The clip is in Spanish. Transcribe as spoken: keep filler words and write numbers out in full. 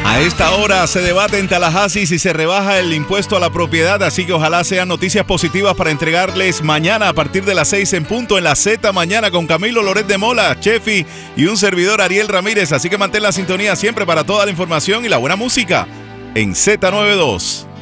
A esta hora se debate en Tallahassee si se rebaja el impuesto a la propiedad, así que ojalá sean noticias positivas para entregarles mañana a partir de las seis en punto en la Z Mañana con Camilo Loret de Mola, Chefi y un servidor Ariel Ramírez. Así que mantén la sintonía siempre para toda la información y la buena música en Z noventa y dos.